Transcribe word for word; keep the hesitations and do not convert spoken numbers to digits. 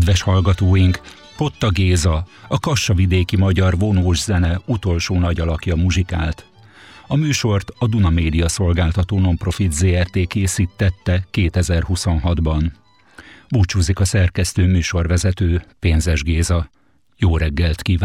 Kedves hallgatóink, Potta Géza, a Kassa-vidéki magyar vonós zene utolsó nagy alakja muzsikált. A műsort a Duna Média Szolgáltató Nonprofit zé er té készítette kétezer-huszonhatban. Búcsúzik a szerkesztő műsorvezető, Pénzes Géza. Jó reggelt kívánok!